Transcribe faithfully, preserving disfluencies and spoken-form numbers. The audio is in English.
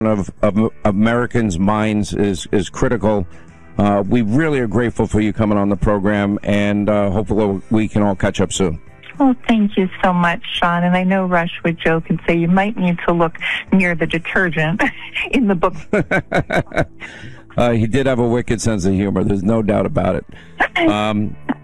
of, of Americans' minds is, is critical. Uh, we really are grateful for you coming on the program, and uh, hopefully we can all catch up soon. Well, thank you so much, Sean. And I know Rush would joke and say you might need to look near the detergent in the book. uh, he did have a wicked sense of humor. There's no doubt about it. Um,